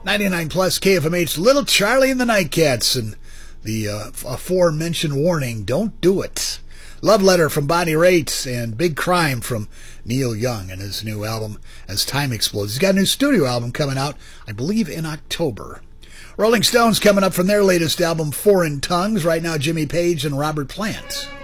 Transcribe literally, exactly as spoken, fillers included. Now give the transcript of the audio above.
ninety-nine plus K F M H, Little Charlie and the Nightcats, and the uh, aforementioned warning, don't do it. Love Letter from Bonnie Raitt, and Big Crime from Neil Young and his new album, As Time Explodes. He's got a new studio album coming out, I believe, in October. Rolling Stones coming up from their latest album, Foreign Tongues. Right now, Jimmy Page and Robert Plant.